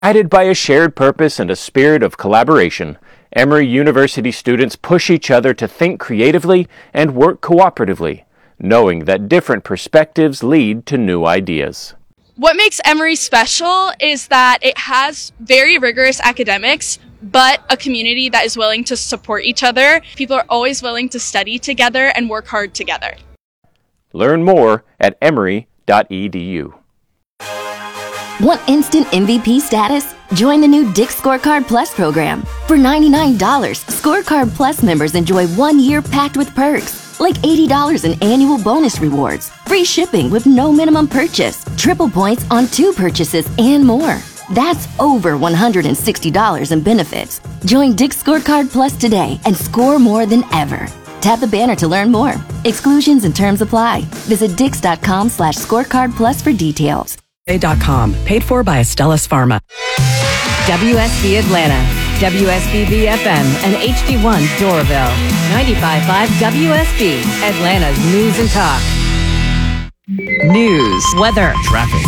Guided by a shared purpose and a spirit of collaboration, Emory University students push each other to think creatively and work cooperatively, knowing that different perspectives lead to new ideas. What makes Emory special is that it has very rigorous academics, but a community that is willing to support each other. People are always willing to study together and work hard together. Learn more at emory.edu. Want instant MVP status? Join the new Dick's Scorecard Plus program. For $99, Scorecard Plus members enjoy 1 year packed with perks, like $80 in annual bonus rewards, free shipping with no minimum purchase, triple points on 2 purchases, and more. That's over $160 in benefits. Join Dick's Scorecard Plus today and score more than ever. Tap the banner to learn more. Exclusions and terms apply. Visit dix.com/scorecard plus for details. Paid for by Astellas Pharma. WSB Atlanta, WSBB FM, and HD1 Doraville. 95.5 WSB, Atlanta's news and talk. News, weather, traffic.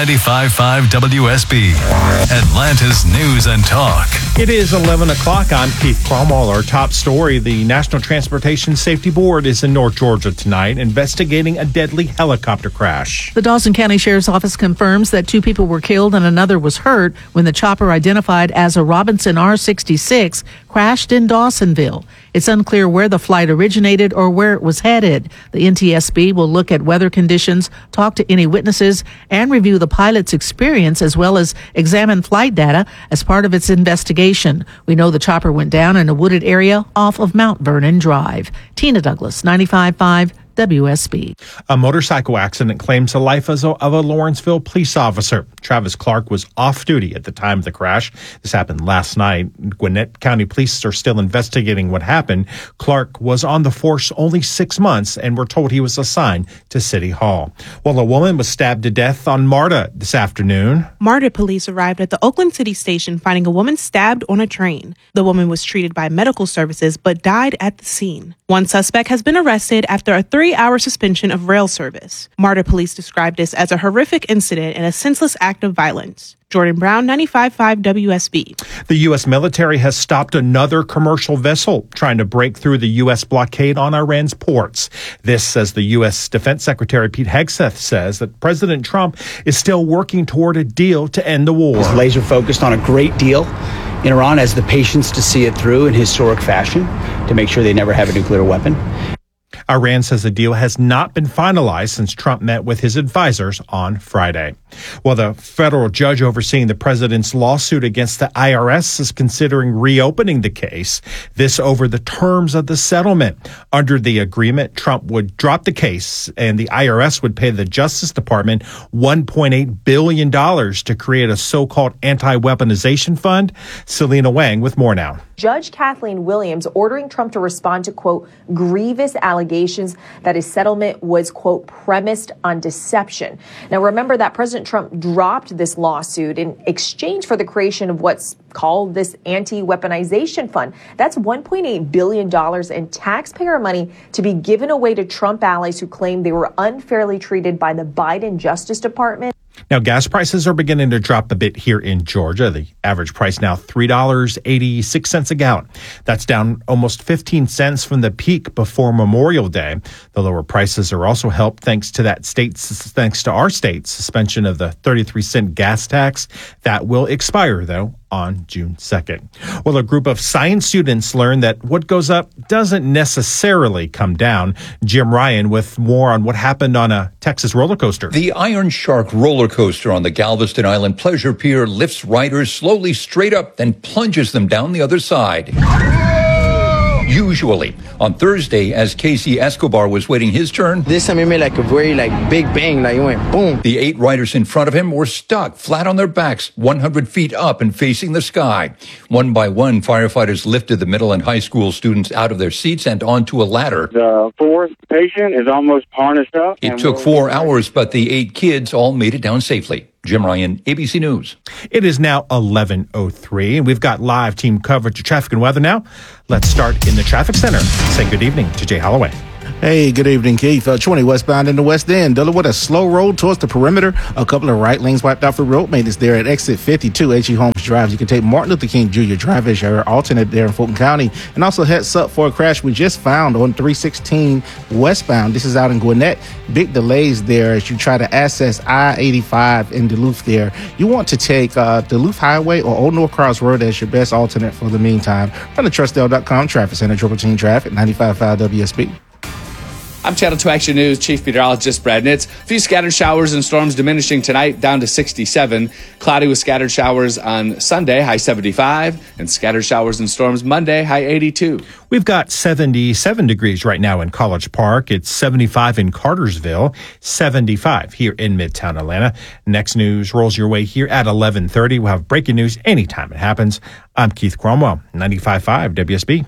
95.5 WSB, Atlanta's news and talk. It is 11 o'clock. I'm Keith Cromwell. Our top story, the National Transportation Safety Board is in North Georgia tonight investigating a deadly helicopter crash. The Dawson County Sheriff's Office confirms that 2 people were killed and another was hurt when the chopper identified as a Robinson R-66 crashed in Dawsonville. It's unclear where the flight originated or where it was headed. The NTSB will look at weather conditions, talk to any witnesses, and review the pilot's experience as well as examine flight data as part of its investigation. We know the chopper went down in a wooded area off of Mount Vernon Drive. Tina Douglas, 95.5 WSB. A motorcycle accident claims the life of a Lawrenceville police officer. Travis Clark was off duty at the time of the crash. This happened last night. Gwinnett County Police are still investigating what happened. Clark was on the force only 6 months and we're told he was assigned to City Hall. Well, a woman was stabbed to death on MARTA this afternoon. MARTA police arrived at the Oakland City Station finding a woman stabbed on a train. The woman was treated by medical services but died at the scene. One suspect has been arrested after a 3-hour suspension of rail service. MARTA police described this as a horrific incident and a senseless act of violence. Jordan Brown, 95.5 WSB. The U.S. military has stopped another commercial vessel trying to break through the U.S. blockade on Iran's ports. This, as the U.S. Defense Secretary Pete Hegseth says, that President Trump is still working toward a deal to end the war. He's laser focused on a great deal. In Iran has the patience to see it through in historic fashion to make sure they never have a nuclear weapon. Iran says the deal has not been finalized since Trump met with his advisors on Friday. Well, the federal judge overseeing the president's lawsuit against the IRS is considering reopening the case, this over the terms of the settlement. Under the agreement, Trump would drop the case and the IRS would pay the Justice Department $1.8 billion to create a so-called anti-weaponization fund. Selena Wang with more now. Judge Kathleen Williams ordering Trump to respond to, quote, grievous allegations that his settlement was, quote, premised on deception. Now, remember that President Trump dropped this lawsuit in exchange for the creation of what's called this anti-weaponization fund. That's $1.8 billion in taxpayer money to be given away to Trump allies who claim they were unfairly treated by the Biden Justice Department. Now, gas prices are beginning to drop a bit here in Georgia. The average price now $3.86 a gallon. That's down almost 15 cents from the peak before Memorial Day. The lower prices are also helped thanks to our state's suspension of the 33-cent gas tax that will expire, though, on June 2nd. Well, a group of science students learned that what goes up doesn't necessarily come down. Jim Ryan with more on what happened on a Texas roller coaster. The Iron Shark roller coaster on the Galveston Island Pleasure Pier lifts riders slowly straight up, then plunges them down the other side. Usually, on Thursday, as Casey Escobar was waiting his turn, this time it made like a very big bang, like it went boom. The 8 riders in front of him were stuck flat on their backs, 100 feet up and facing the sky. One by one, firefighters lifted the middle and high school students out of their seats and onto a ladder. The 4th patient is almost harnessed up. It took 4 hours, but the 8 kids all made it down safely. Jim Ryan, ABC News. It is now 11:03, and we've got live team coverage of traffic and weather now. Let's start in the traffic center. Say good evening to Jay Holloway. Hey, good evening, Keith. 20 westbound in the West End, dealing with a slow roll towards the perimeter. A couple of right lanes wiped out for road maintenance there at exit 52 H.E. Holmes Drive. You can take Martin Luther King Jr. Drive as your alternate there in Fulton County. And also heads up for a crash we just found on 316 westbound. This is out in Gwinnett. Big delays there as you try to access I-85 in Duluth there. You want to take Duluth Highway or Old North Cross Road as your best alternate for the meantime. From the TrustL.com Traffic Center, Triple Team Traffic, 95.5 WSB. I'm Channel 2 Action News Chief Meteorologist Brad Nitz. A few scattered showers and storms diminishing tonight, down to 67. Cloudy with scattered showers on Sunday, high 75. And scattered showers and storms Monday, high 82. We've got 77 degrees right now in College Park. It's 75 in Cartersville, 75 here in Midtown Atlanta. Next news rolls your way here at 11:30. We'll have breaking news anytime it happens. I'm Keith Cromwell, 95.5 WSB.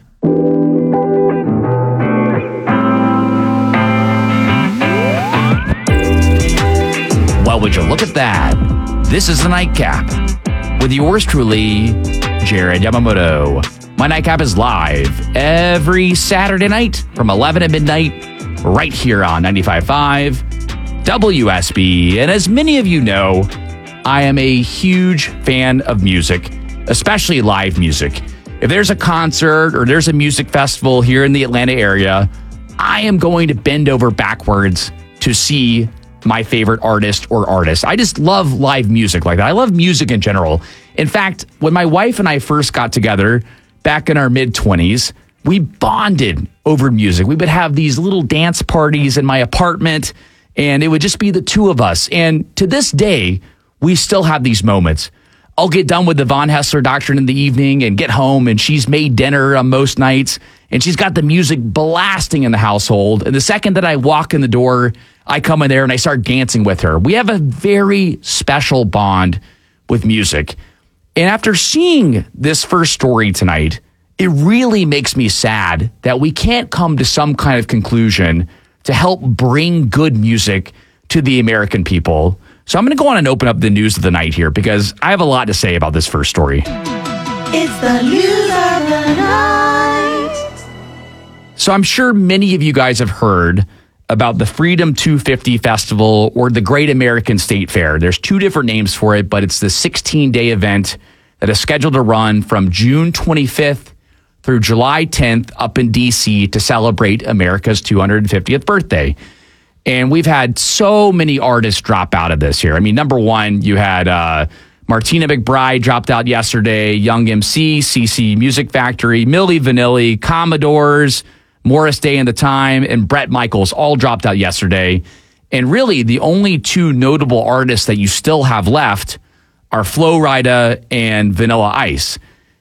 Well, would you look at that? This is the Nightcap with yours truly, Jared Yamamoto. My Nightcap is live every Saturday night from 11 at midnight right here on 95.5 WSB. And as many of you know, I am a huge fan of music, especially live music. If there's a concert or there's a music festival here in the Atlanta area, I am going to bend over backwards to see my favorite artist or artists. I just love live music like that. I love music in general. In fact, when my wife and I first got together back in our mid-20s, we bonded over music. We would have these little dance parties in my apartment, and it would just be the two of us. And to this day, we still have these moments. I'll get done with the Von Hessler Doctrine in the evening and get home, and she's made dinner on most nights, and she's got the music blasting in the household. And the second that I walk in the door, I come in there and I start dancing with her. We have a very special bond with music. And after seeing this first story tonight, it really makes me sad that we can't come to some kind of conclusion to help bring good music to the American people. So I'm going to go on and open up the news of the night here because I have a lot to say about this first story. It's the news of the night. So I'm sure many of you guys have heard about the Freedom 250 Festival or the Great American State Fair. There's two different names for it, but it's the 16-day event that is scheduled to run from June 25th through July 10th up in D.C. to celebrate America's 250th birthday. And we've had so many artists drop out of this here. I mean, number one, you had Martina McBride dropped out yesterday, Young MC, CC Music Factory, Milli Vanilli, Commodores, Morris Day and the Time, and Bret Michaels all dropped out yesterday. And really, the only two notable artists that you still have left are Flo Rida and Vanilla Ice.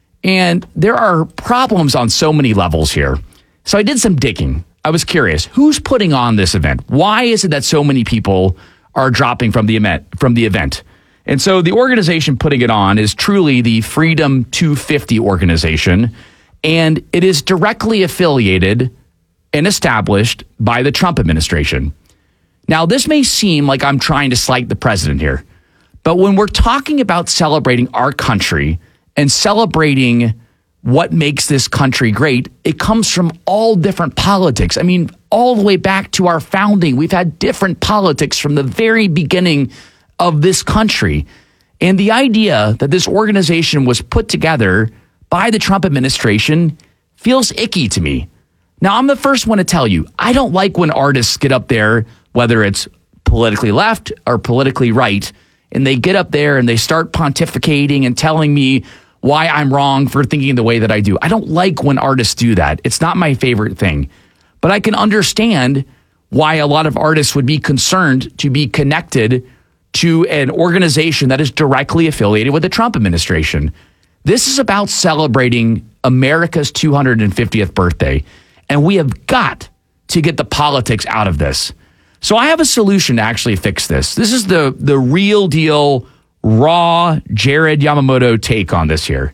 And there are problems on so many levels here. So I did some digging. I was curious, who's putting on this event? Why is it that so many people are dropping from the event? And so the organization putting it on is truly the Freedom 250 organization, and it is directly affiliated and established by the Trump administration. Now, this may seem like I'm trying to slight the president here, but when we're talking about celebrating our country and celebrating what makes this country great, it comes from all different politics. I mean, all the way back to our founding, we've had different politics from the very beginning of this country. And the idea that this organization was put together by the Trump administration feels icky to me. Now, I'm the first one to tell you, I don't like when artists get up there, whether it's politically left or politically right, and they get up there and they start pontificating and telling me why I'm wrong for thinking the way that I do. I don't like when artists do that. It's not my favorite thing. But I can understand why a lot of artists would be concerned to be connected to an organization that is directly affiliated with the Trump administration. This is about celebrating America's 250th birthday, and we have got to get the politics out of this. So I have a solution to actually fix this. This is the real deal, raw Jared Yamamoto take on this here.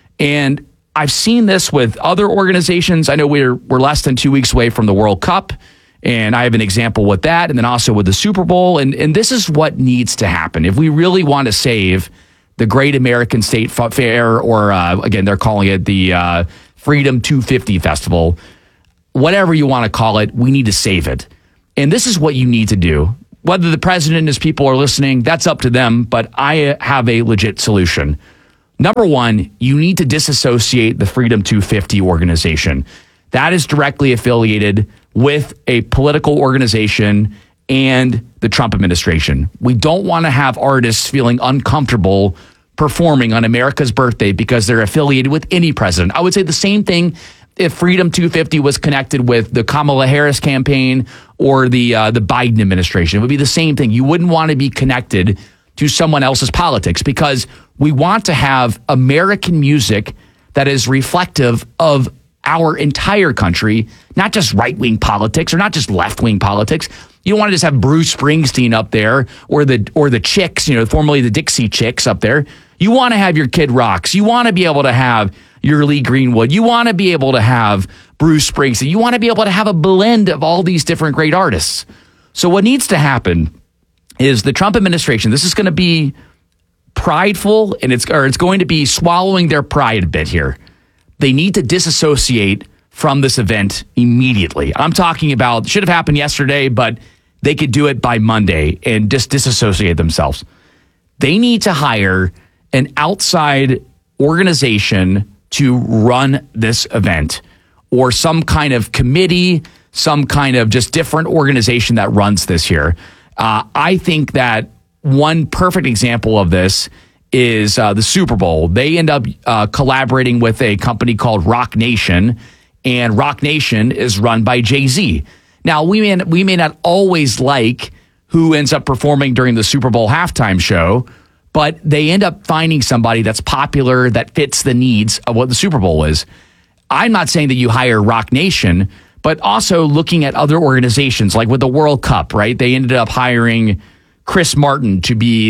And I've seen this with other organizations. I know we're less than 2 weeks away from the World Cup, and I have an example with that, and then also with the Super Bowl. And this is what needs to happen. If we really want to save the Great American State Fair, or again, they're calling it the Freedom 250 Festival, whatever you want to call it, we need to save it. And this is what you need to do. Whether the president and his people are listening, that's up to them, but I have a legit solution. Number one, you need to disassociate the Freedom 250 organization. That is directly affiliated with a political organization and the Trump administration. We don't want to have artists feeling uncomfortable performing on America's birthday because they're affiliated with any president. I would say the same thing if Freedom 250 was connected with the Kamala Harris campaign or the Biden administration. It would be the same thing. You wouldn't want to be connected to someone else's politics because we want to have American music that is reflective of our entire country, not just right-wing politics or not just left-wing politics. You don't want to just have Bruce Springsteen up there or the Chicks, formerly the Dixie Chicks up there. You want to have your Kid Rocks. You want to be able to have your Lee Greenwood. You want to be able to have Bruce Springsteen. You want to be able to have a blend of all these different great artists. So what needs to happen is the Trump administration, this is going to be prideful and it's going to be swallowing their pride a bit here. They need to disassociate from this event immediately. I'm talking about, should have happened yesterday, but they could do it by Monday and just disassociate themselves. They need to hire an outside organization to run this event or some kind of committee, some kind of just different organization that runs this here. I think that one perfect example of this is the Super Bowl. They end up collaborating with a company called Rock Nation, and Rock Nation is run by Jay-Z. Now, we may not always like who ends up performing during the Super Bowl halftime show, but they end up finding somebody that's popular, that fits the needs of what the Super Bowl is. I'm not saying that you hire Rock Nation, but also looking at other organizations, like with the World Cup, right? They ended up hiring Chris Martin to be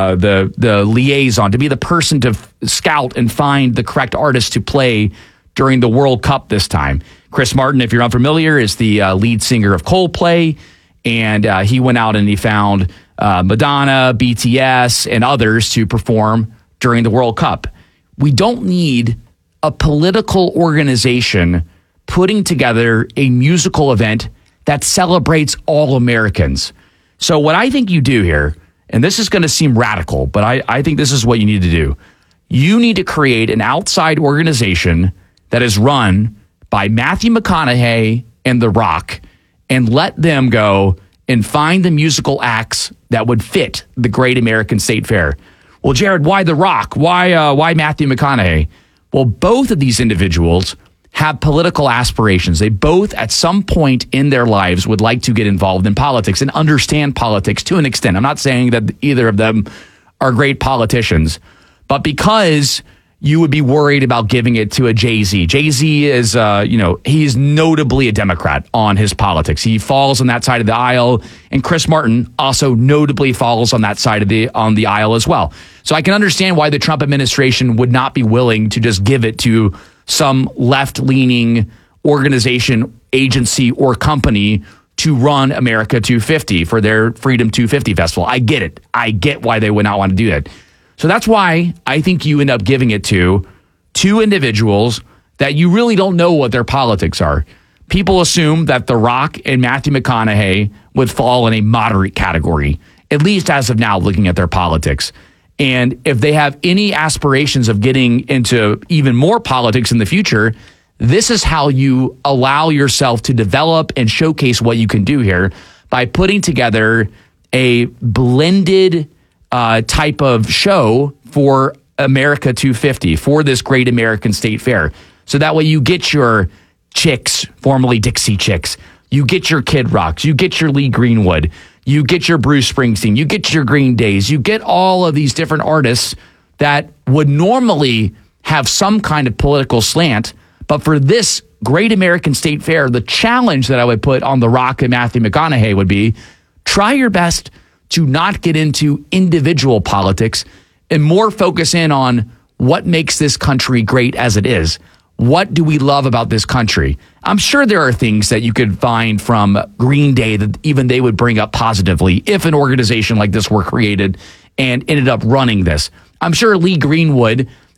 the liaison, to be the person to scout and find the correct artists to play during the World Cup this time. Chris Martin, if you're unfamiliar, is the lead singer of Coldplay, and he went out and he found Madonna, BTS, and others to perform during the World Cup. We don't need a political organization putting together a musical event that celebrates all Americans. So what I think you do here, and this is going to seem radical, but I think this is what you need to do. You need to create an outside organization that is run by Matthew McConaughey and The Rock and let them go and find the musical acts that would fit the Great American State Fair. Well, Jared, why The Rock? Why Matthew McConaughey? Well, both of these individuals have political aspirations. They both, at some point in their lives, would like to get involved in politics and understand politics to an extent. I'm not saying that either of them are great politicians, but because you would be worried about giving it to a Jay-Z. Jay-Z is, he's notably a Democrat on his politics. He falls on that side of the aisle, and Chris Martin also notably falls on that side of the aisle as well. So I can understand why the Trump administration would not be willing to just give it to some left-leaning organization, agency, or company to run America 250 for their Freedom 250 festival. I get it. I get why they would not want to do that. So that's why I think you end up giving it to two individuals that you really don't know what their politics are. People assume that The Rock and Matthew McConaughey would fall in a moderate category, at least as of now, looking at their politics. And if they have any aspirations of getting into even more politics in the future, this is how you allow yourself to develop and showcase what you can do here by putting together a blended type of show for America 250, for this Great American State Fair. So that way you get your Chicks, formerly Dixie Chicks, you get your Kid Rocks, you get your Lee Greenwood, you get your Bruce Springsteen, you get your Green Days, you get all of these different artists that would normally have some kind of political slant. But for this Great American State Fair, the challenge that I would put on The Rock and Matthew McConaughey would be try your best to not get into individual politics and more focus in on what makes this country great as it is. What do we love about this country? I'm sure there are things that you could find from Green Day that even they would bring up positively if an organization like this were created and ended up running this. I'm sure Lee Greenwood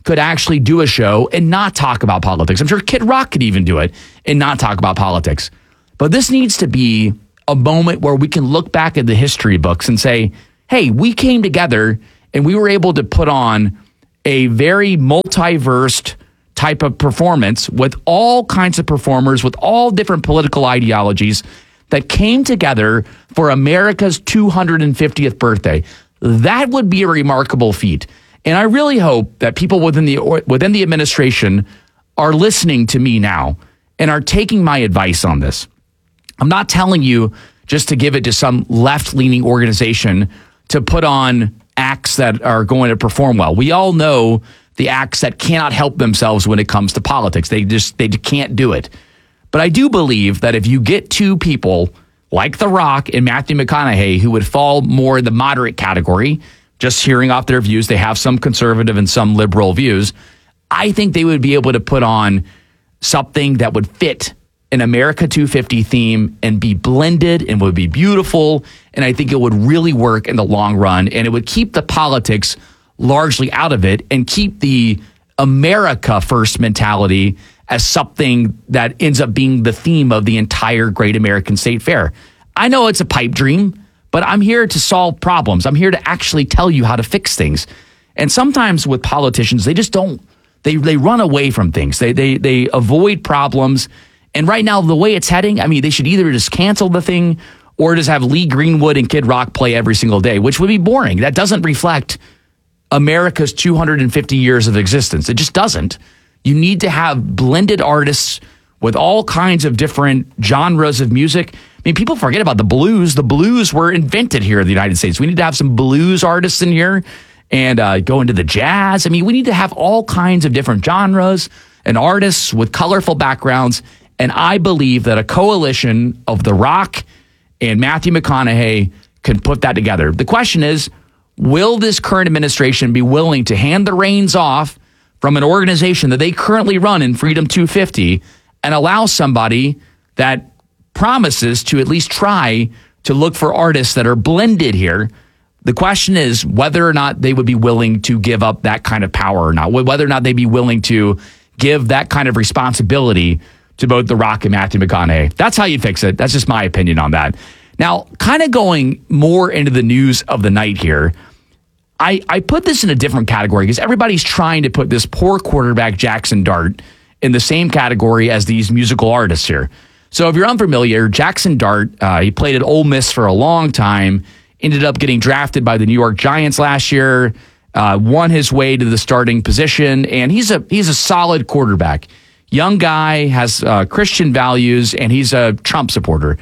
could actually do a show and not talk about politics. I'm sure Kid Rock could even do it and not talk about politics. But this needs to be a moment where we can look back at the history books and say, hey, we came together and we were able to put on a very multiversed type of performance with all kinds of performers, with all different political ideologies that came together for America's 250th birthday. That would be a remarkable feat. And I really hope that people within the administration are listening to me now and are taking my advice on this. I'm not telling you just to give it to some left-leaning organization to put on acts that are going to perform well. We all know the acts that cannot help themselves when it comes to politics. They can't do it. But I do believe that if you get two people like The Rock and Matthew McConaughey, who would fall more in the moderate category, just hearing off their views, they have some conservative and some liberal views, I think they would be able to put on something that would fit an America 250 theme and be blended and would be beautiful. And I think it would really work in the long run. And it would keep the politics largely out of it and keep the America first mentality as something that ends up being the theme of the entire Great American State Fair. I know it's a pipe dream, but I'm here to solve problems. I'm here to actually tell you how to fix things. And sometimes with politicians, they just don't, they run away from things. They avoid problems. And right now, the way it's heading, I mean, they should either just cancel the thing or just have Lee Greenwood and Kid Rock play every single day, which would be boring. That doesn't reflect America's 250 years of existence. It just doesn't. You need to have blended artists with all kinds of different genres of music. I mean, people forget about the blues. The blues were invented here in the United States. We need to have some blues artists in here and go into the jazz. I mean, we need to have all kinds of different genres and artists with colorful backgrounds. And I believe that a coalition of The Rock and Matthew McConaughey can put that together. The question is, will this current administration be willing to hand the reins off from an organization that they currently run in Freedom 250 and allow somebody that promises to at least try to look for artists that are blended here? The question is whether or not they would be willing to give up that kind of power or not, whether or not they'd be willing to give that kind of responsibility to both The Rock and Matthew McConaughey. That's how you fix it. That's just my opinion on that. Now, kind of going more into the news of the night here, I put this in a different category because everybody's trying to put this poor quarterback Jackson Dart in the same category as these musical artists here. So if you're unfamiliar, Jackson Dart, he played at Ole Miss for a long time, ended up getting drafted by the New York Giants last year, won his way to the starting position, and he's a solid quarterback. Young guy, has Christian values, and he's a Trump supporter.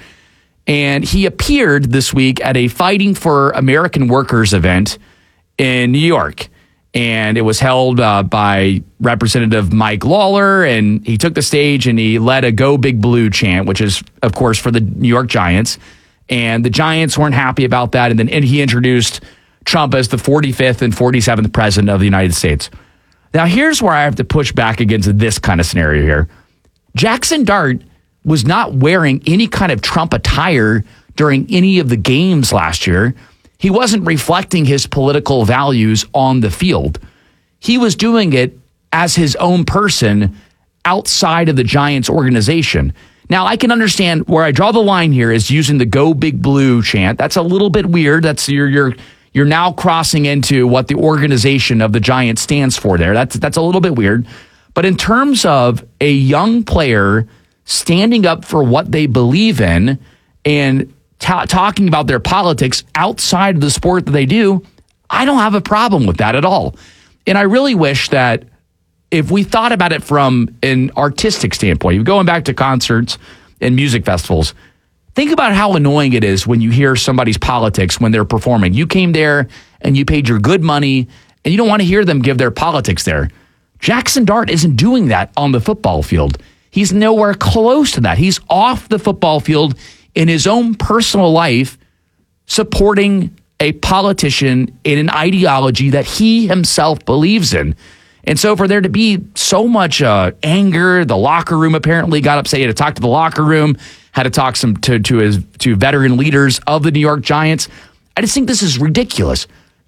And he appeared this week at a Fighting for American Workers event in New York. And it was held by Representative Mike Lawler, and he took the stage and he led a Go Big Blue chant, which is, of course, for the New York Giants. And the Giants weren't happy about that. And then he introduced Trump as the 45th and 47th president of the United States. Now, here's where I have to push back against this kind of scenario here. Jackson Dart was not wearing any kind of Trump attire during any of the games last year. He wasn't reflecting his political values on the field. He was doing it as his own person outside of the Giants organization. Now, I can understand where I draw the line here is using the Go Big Blue chant. That's a little bit weird. That's you're now crossing into what the organization of the Giants stands for there. That's a little bit weird. But in terms of a young player standing up for what they believe in and talking about their politics outside of the sport that they do, I don't have a problem with that at all. And I really wish that if we thought about it from an artistic standpoint, going back to concerts and music festivals, think about how annoying it is when you hear somebody's politics when they're performing. You came there and you paid your good money and you don't want to hear them give their politics there. Jackson Dart isn't doing that on the football field. He's nowhere close to that. He's off the football field in his own personal life, supporting a politician in an ideology that he himself believes in. And so for there to be so much anger, the locker room apparently got upset. He had to talk to the locker room, had to talk to veteran leaders of the New York Giants. I just think this is ridiculous.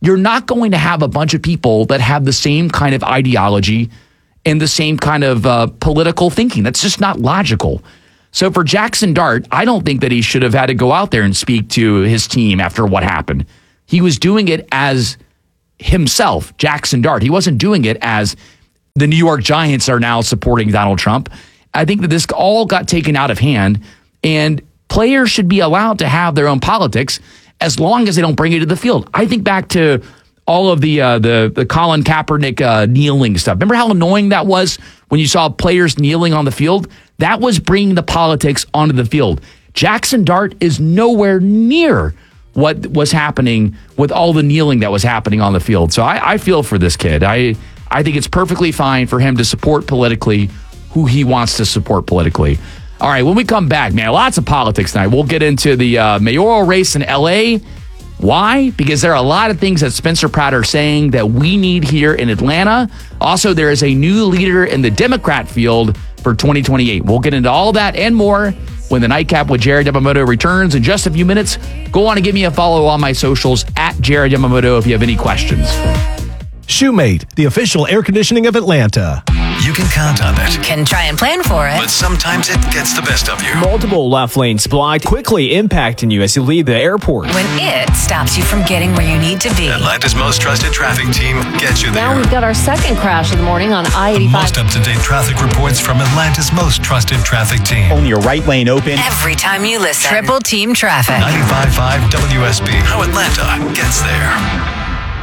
you're not going to have a bunch of people that have the same kind of ideology and the same kind of political thinking. That's just not logical. So for Jackson Dart, I don't think that he should have had to go out there and speak to his team after what happened. He was doing it as himself, Jackson Dart. He wasn't doing it as the New York Giants are now supporting Donald Trump. I think that this all got taken out of hand, and players should be allowed to have their own politics as long as they don't bring it to the field. I think back to all of the Colin Kaepernick kneeling stuff. Remember how annoying that was when you saw players kneeling on the field? That was bringing the politics onto the field. Jackson Dart is nowhere near what was happening with all the kneeling that was happening on the field. So I feel for this kid. I think it's perfectly fine for him to support politically who he wants to support politically. All right, when we come back, man, lots of politics tonight. We'll get into the mayoral race in L.A., Why? Because there are a lot of things that Spencer Pratt are saying that we need here in Atlanta. Also, there is a new leader in the Democrat field for 2028. We'll get into all that and more when the Nightcap with Jared Yamamoto returns in just a few minutes. Go on and give me a follow on my socials at Jared Yamamoto if you have any questions. Shoemate, the official air conditioning of Atlanta. You can count on it. Can try and plan for it. But sometimes it gets the best of you. Multiple left lanes blocked, quickly impacting you as you leave the airport. When it stops you from getting where you need to be. Atlanta's most trusted traffic team gets you there. Now we've got our second crash of the morning on I-85. Most up-to-date traffic reports from Atlanta's most trusted traffic team. Only your right lane open. Every time you listen. Triple Team Traffic. 95.5 WSB. How Atlanta gets there.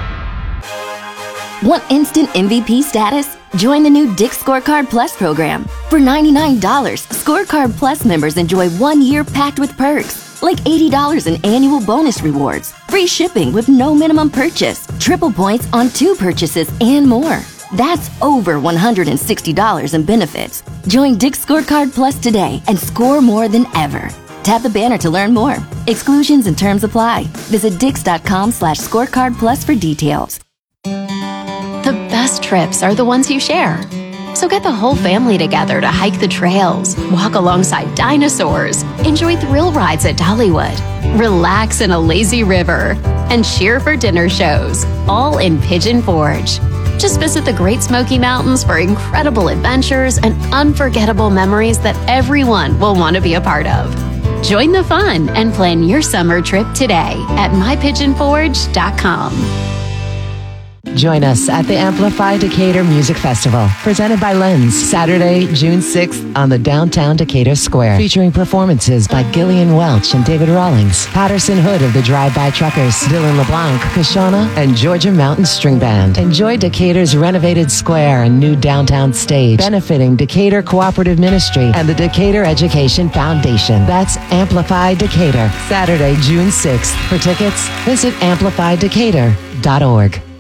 Want instant MVP status? Join the new Dick's Scorecard Plus program. For $99, Scorecard Plus members enjoy 1 year packed with perks, like $80 in annual bonus rewards, free shipping with no minimum purchase, triple points on 2 purchases, and more. That's over $160 in benefits. Join Dick's Scorecard Plus today and score more than ever. Tap the banner to learn more. Exclusions and terms apply. Visit dix.com/scorecard plus for details. The best trips are the ones you share. So get the whole family together to hike the trails, walk alongside dinosaurs, enjoy thrill rides at Dollywood, relax in a lazy river, and cheer for dinner shows, all in Pigeon Forge. Just visit the Great Smoky Mountains for incredible adventures and unforgettable memories that everyone will want to be a part of. Join the fun and plan your summer trip today at mypigeonforge.com. Join us at the Amplify Decatur Music Festival, presented by Lens, Saturday, June 6th on the downtown Decatur Square, featuring performances by Gillian Welch and David Rawlings, Patterson Hood of the Drive-By Truckers, Dylan LeBlanc, Kashona, and Georgia Mountain String Band. Enjoy Decatur's renovated square and new downtown stage, benefiting Decatur Cooperative Ministry and the Decatur Education Foundation. That's Amplify Decatur, Saturday, June 6th. For tickets, visit amplifydecatur.org.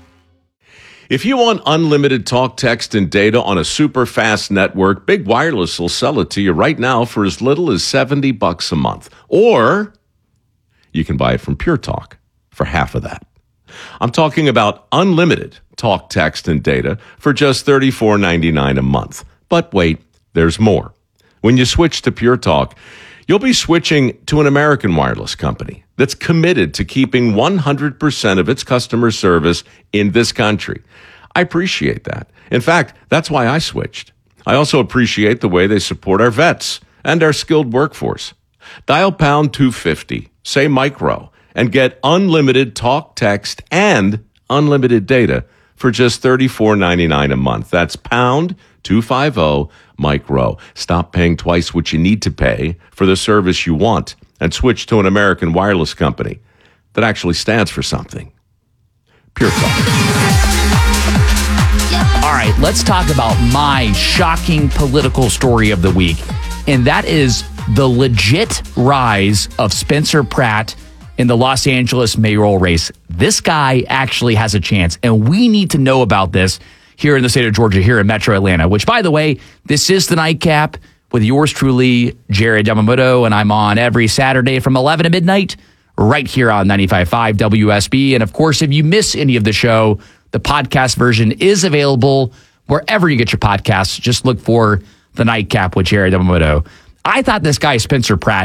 If you want unlimited talk, text, and data on a super fast network, Big Wireless will sell it to you right now for as little as $70 a month. Or you can buy it from Pure Talk for half of that. I'm talking about unlimited talk, text, and data for just $34.99 a month. But wait, there's more. When you switch to Pure Talk, you'll be switching to an American wireless company that's committed to keeping 100% of its customer service in this country. I appreciate that. In fact, that's why I switched. I also appreciate the way they support our vets and our skilled workforce. Dial pound 250, say micro, and get unlimited talk, text, and unlimited data for just $34.99 a month. That's pound 250 micro. Stop paying twice what you need to pay for the service you want and switch to an American wireless company that actually stands for something. Pure Talk. All right, let's talk about my shocking political story of the week. And that is the legit rise of Spencer Pratt in the Los Angeles mayoral race. This guy actually has a chance, and we need to know about this here in the state of Georgia, here in Metro Atlanta, which, by the way, this is the Nightcap with yours truly, Jared Yamamoto, and I'm on every Saturday from 11 to midnight right here on 95.5 WSB. And, of course, if you miss any of the show, the podcast version is available wherever you get your podcasts. Just look for the Nightcap with Jared Yamamoto. I thought this guy, Spencer Pratt,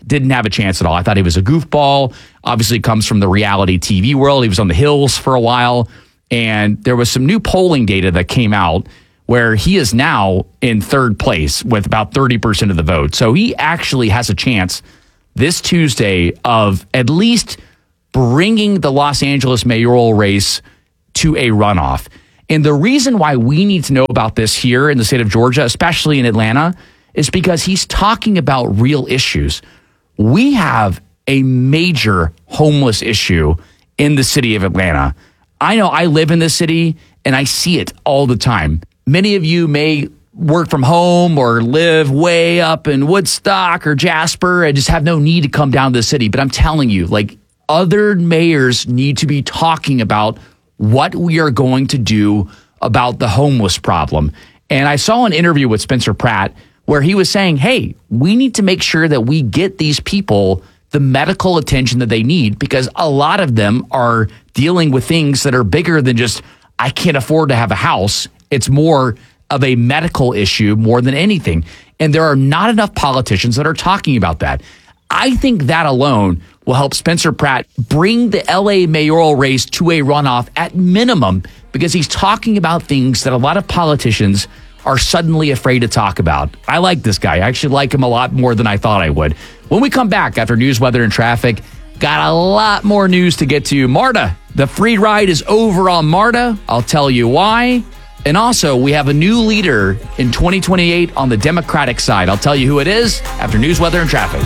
didn't have a chance at all. I thought he was a goofball. Obviously comes from the reality TV world. He was on the Hills for a while. And there was some new polling data that came out where he is now in third place with about 30% of the vote. So he actually has a chance this Tuesday of at least bringing the Los Angeles mayoral race to a runoff. And the reason why we need to know about this here in the state of Georgia, especially in Atlanta, is because he's talking about real issues. We have a major homeless issue in the city of Atlanta. I know I live in this city and I see it all the time. Many of you may work from home or live way up in Woodstock or Jasper and just have no need to come down to the city. But I'm telling you, like, other mayors need to be talking about what we are going to do about the homeless problem. And I saw an interview with Spencer Pratt where he was saying, hey, we need to make sure that we get these people the medical attention that they need, because a lot of them are dealing with things that are bigger than just, I can't afford to have a house. It's more of a medical issue more than anything. And there are not enough politicians that are talking about that. I think that alone will help Spencer Pratt bring the LA mayoral race to a runoff at minimum, because he's talking about things that a lot of politicians are suddenly afraid to talk about. I like this guy. I actually like him a lot more than I thought I would. When we come back after news, weather, and traffic, got a lot more news to get to. MARTA, the free ride is over on MARTA. I'll tell you why. And also, we have a new leader in 2028 on the Democratic side. I'll tell you who it is after news, weather, and traffic.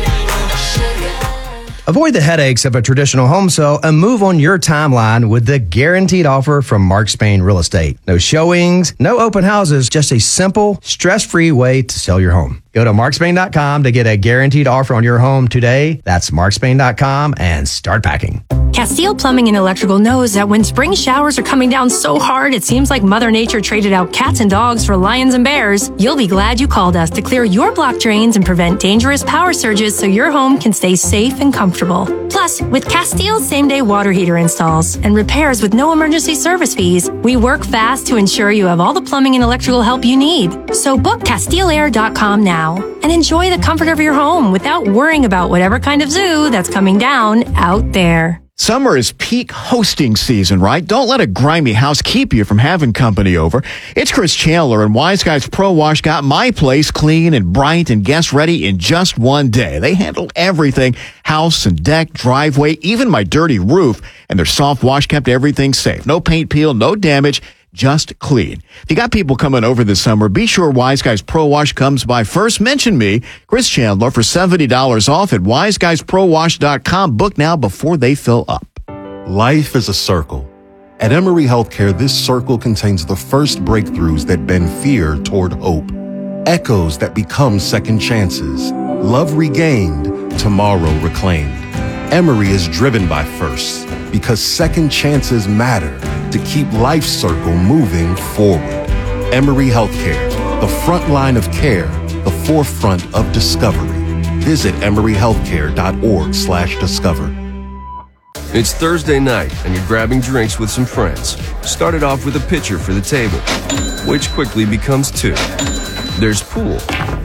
Avoid the headaches of a traditional home sale and move on your timeline with the guaranteed offer from Mark Spain Real Estate. No showings, no open houses, just a simple, stress-free way to sell your home. Go to markspain.com to get a guaranteed offer on your home today. That's markspain.com and start packing. Castile Plumbing and Electrical knows that when spring showers are coming down so hard it seems like Mother Nature traded out cats and dogs for lions and bears, you'll be glad you called us to clear your block drains and prevent dangerous power surges so your home can stay safe and comfortable. Plus, with Castile's same-day water heater installs and repairs with no emergency service fees, we work fast to ensure you have all the plumbing and electrical help you need. So book CastileAir.com now and enjoy the comfort of your home without worrying about whatever kind of zoo that's coming down out there. Summer is peak hosting season, right? Don't let a grimy house keep you from having company over. It's Chris Chandler, and Wise Guys Pro Wash got my place clean and bright and guest ready in just one day. They handled everything, house and deck, driveway, even my dirty roof, and their soft wash kept everything safe. No paint peel, no damage, just clean. If you got people coming over this summer, be sure Wise Guys Pro Wash comes by first. Mention me, Chris Chandler, for $70 off at wiseguysprowash.com. Book now before they fill up. Life is a circle. At Emory Healthcare, this circle contains the first breakthroughs that bend fear toward hope. Echoes that become second chances. Love regained, tomorrow reclaimed. Emory is driven by firsts, because second chances matter to keep life's circle moving forward. Emory Healthcare, the front line of care, the forefront of discovery. Visit emoryhealthcare.org/discover. It's Thursday night and you're grabbing drinks with some friends. Started off with a pitcher for the table, which quickly becomes two. There's pool.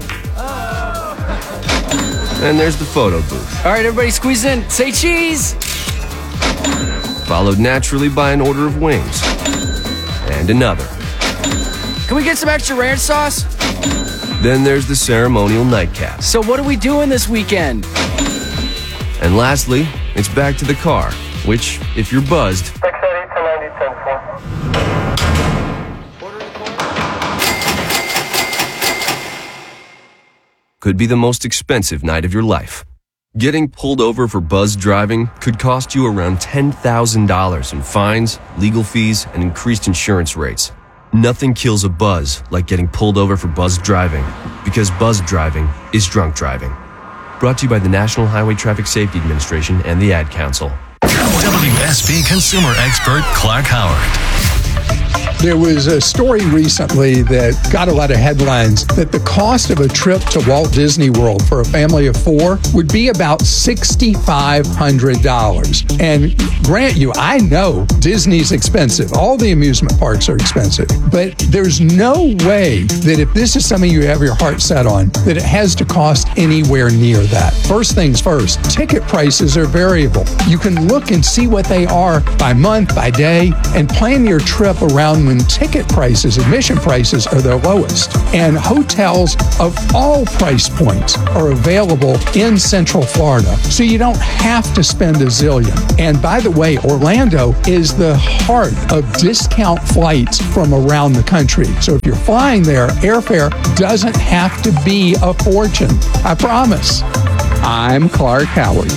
And there's the photo booth. All right, everybody squeeze in. Say cheese. Followed naturally by an order of wings. And another. Can we get some extra ranch sauce? Then there's the ceremonial nightcap. So what are we doing this weekend? And lastly, it's back to the car, which, if you're buzzed, could be the most expensive night of your life. Getting pulled over for buzzed driving could cost you around $10,000 in fines, legal fees, and increased insurance rates. Nothing kills a buzz like getting pulled over for buzzed driving, because buzzed driving is drunk driving. Brought to you by the National Highway Traffic Safety Administration and the Ad Council. WSB consumer expert Clark Howard. There was a story recently that got a lot of headlines that the cost of a trip to Walt Disney World for a family of 4 would be about $6,500. And grant you, I know Disney's expensive. All the amusement parks are expensive. But there's no way that if this is something you have your heart set on, that it has to cost anywhere near that. First things first, ticket prices are variable. You can look and see what they are by month, by day, and plan your trip around when ticket prices, admission prices are their lowest. And hotels of all price points are available in Central Florida, so you don't have to spend a zillion. And by the way, Orlando is the heart of discount flights from around the country. So if you're flying there, airfare doesn't have to be a fortune. I promise. I'm Clark Howard.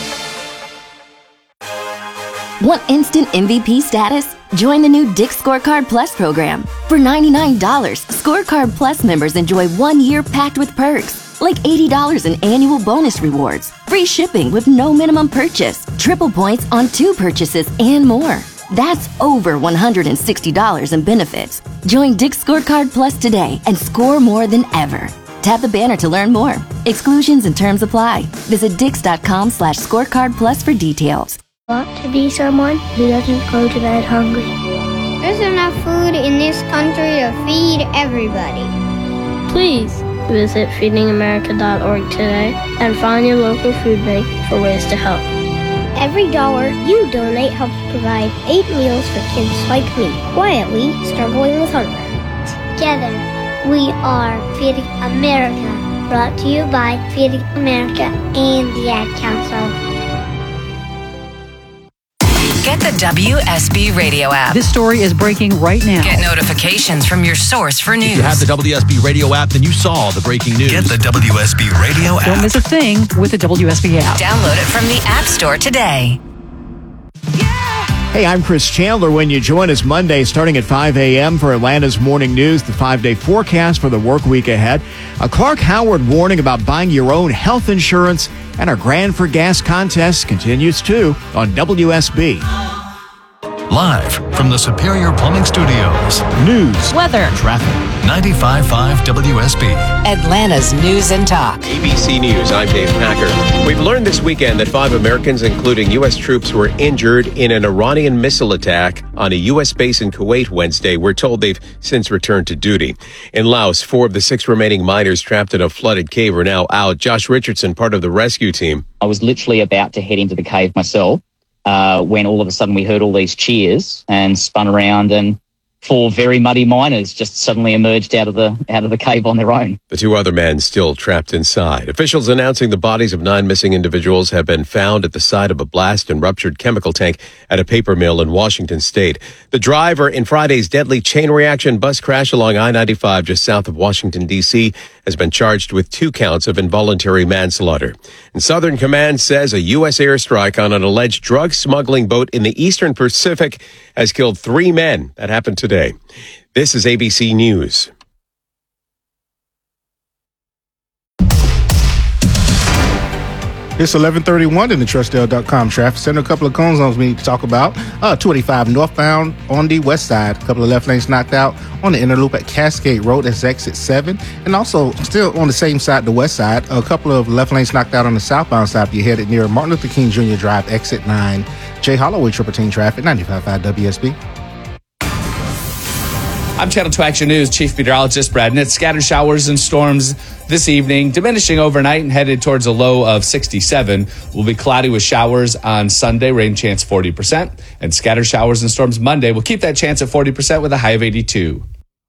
Want instant MVP status? Join the new Dick's Scorecard Plus program. For $99, Scorecard Plus members enjoy 1 year packed with perks, like $80 in annual bonus rewards, free shipping with no minimum purchase, triple points on 2 purchases, and more. That's over $160 in benefits. Join Dick's Scorecard Plus today and score more than ever. Tap the banner to learn more. Exclusions and terms apply. Visit Dix.com/scorecard plus for details. Want to be someone who doesn't go to bed hungry? There's enough food in this country to feed everybody. Please visit feedingamerica.org today and find your local food bank for ways to help. Every dollar you donate helps provide 8 meals for kids like me, quietly struggling with hunger. Together, we are Feeding America, brought to you by Feeding America and the Ad Council. Get the WSB Radio app. This story is breaking right now. Get notifications from your source for news. If you have the WSB Radio app, then you saw the breaking news. Get the WSB Radio app. Don't miss a thing with the WSB app. Download it from the App Store today. Hey, I'm Chris Chandler. When you join us Monday starting at 5 a.m. for Atlanta's Morning News, the 5-day forecast for the work week ahead, a Clark Howard warning about buying your own health insurance, and our Grand for Gas contest continues too on WSB. Live from the Superior Plumbing Studios. News, weather, traffic. 95.5 WSB. Atlanta's News and Talk. ABC News, I'm Dave Packer. We've learned this weekend that 5 Americans, including U.S. troops, were injured in an Iranian missile attack on a U.S. base in Kuwait Wednesday. We're told they've since returned to duty. In Laos, 4 of the 6 remaining miners trapped in a flooded cave are now out. Josh Richardson, part of the rescue team. I was literally about to head into the cave myself. When all of a sudden we heard all these cheers and spun around, and 4 very muddy miners just suddenly emerged out of the cave on their own. The 2 other men still trapped inside. Officials announcing the bodies of 9 missing individuals have been found at the site of a blast and ruptured chemical tank at a paper mill in Washington state. The driver in Friday's deadly chain reaction bus crash along I-95 just south of Washington, D.C. has been charged with 2 counts of involuntary manslaughter. And Southern Command says a U.S. airstrike on an alleged drug smuggling boat in the Eastern Pacific has killed 3 men. That happened today. This is ABC News. It's 11:31 in the Trustdale.com traffic center. A couple of cone zones we need to talk about. 285 northbound on the west side. A couple of left lanes knocked out on the inner loop at Cascade Road. That's exit 7. And also, still on the same side, the west side, a couple of left lanes knocked out on the southbound side. If you're headed near Martin Luther King Jr. Drive, exit 9. Jay Holloway, Triple Team Traffic, 95.5 WSB. I'm Channel 2 Action News Chief Meteorologist Brad Nitz. Scattered showers and storms this evening, diminishing overnight and headed towards a low of 67. Will be cloudy with showers on Sunday, rain chance 40%. And scattered showers and storms Monday. We'll keep that chance at 40% with a high of 82.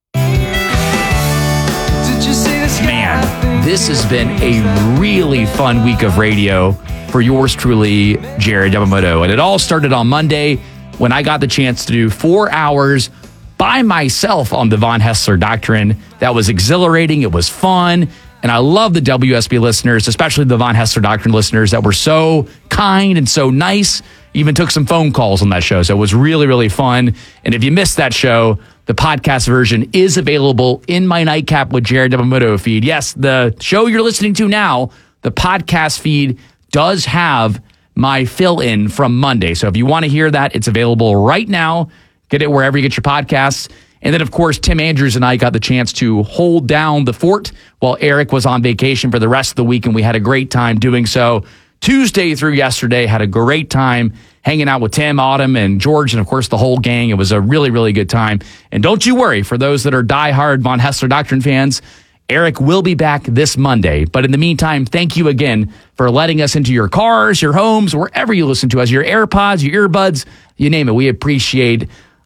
Man, this has been a really fun week of radio for yours truly, Jared Yamamoto. And it all started on Monday when I got the chance to do 4 hours by myself on the Von Hessler Doctrine. That was exhilarating. It was fun. And I love the WSB listeners, especially the Von Hessler Doctrine listeners that were so kind and so nice. Even took some phone calls on that show. So it was really, really fun. And if you missed that show, the podcast version is available in my Nightcap with Jared Yamamoto feed. Yes, the show you're listening to now, the podcast feed does have my fill-in from Monday. So if you want to hear that, it's available right now. Get it wherever you get your podcasts. And then, of course, Tim Andrews and I got the chance to hold down the fort while Eric was on vacation for the rest of the week, and we had a great time doing so. Tuesday through yesterday, had a great time hanging out with Tim, Autumn, and George, and, of course, the whole gang. It was a really, really good time. And don't you worry, for those that are diehard Von Haessler Doctrine fans, Eric will be back this Monday. But in the meantime, thank you again for letting us into your cars, your homes, wherever you listen to us, your AirPods, your earbuds, you name it. We appreciate